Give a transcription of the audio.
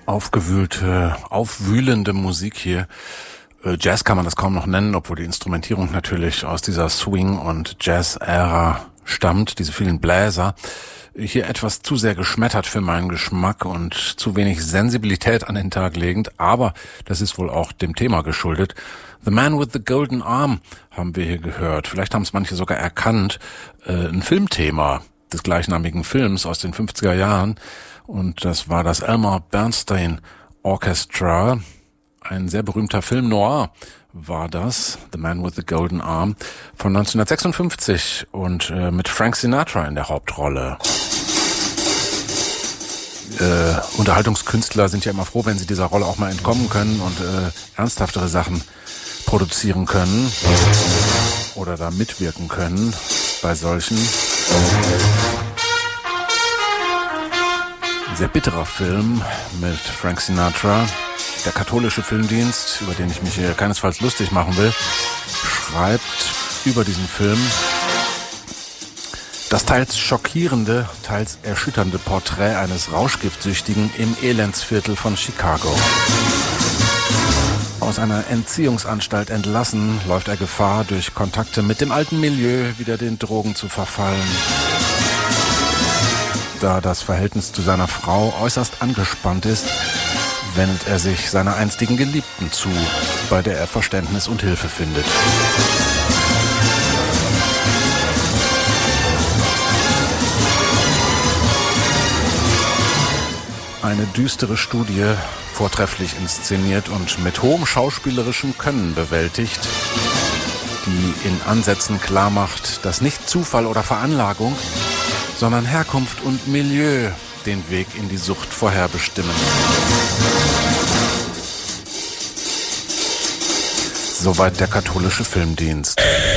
Aufgewühlte, aufwühlende Musik hier. Jazz kann man das kaum noch nennen, obwohl die Instrumentierung natürlich aus dieser Swing- und Jazz-Ära stammt, diese vielen Bläser. Hier etwas zu sehr geschmettert für meinen Geschmack und zu wenig Sensibilität an den Tag legend, aber das ist wohl auch dem Thema geschuldet. The Man with the Golden Arm haben wir hier gehört. Vielleicht haben es manche sogar erkannt. Ein Filmthema des gleichnamigen Films aus den 50er Jahren. Und das war das Elmer Bernstein Orchestra. Ein sehr berühmter Film noir war das, The Man with the Golden Arm, von 1956 und mit Frank Sinatra in der Hauptrolle. Unterhaltungskünstler sind ja immer froh, wenn sie dieser Rolle auch mal entkommen können und ernsthaftere Sachen produzieren können oder da mitwirken können bei solchen. Ein sehr bitterer Film mit Frank Sinatra. Der katholische Filmdienst, über den ich mich hier keinesfalls lustig machen will, schreibt über diesen Film das teils schockierende, teils erschütternde Porträt eines Rauschgiftsüchtigen im Elendsviertel von Chicago. Aus einer Entziehungsanstalt entlassen, läuft er Gefahr, durch Kontakte mit dem alten Milieu wieder den Drogen zu verfallen. Da das Verhältnis zu seiner Frau äußerst angespannt ist, wendet er sich seiner einstigen Geliebten zu, bei der er Verständnis und Hilfe findet. Eine düstere Studie, vortrefflich inszeniert und mit hohem schauspielerischem Können bewältigt, die in Ansätzen klarmacht, dass nicht Zufall oder Veranlagung, sondern Herkunft und Milieu den Weg in die Sucht vorherbestimmen. Soweit der katholische Filmdienst.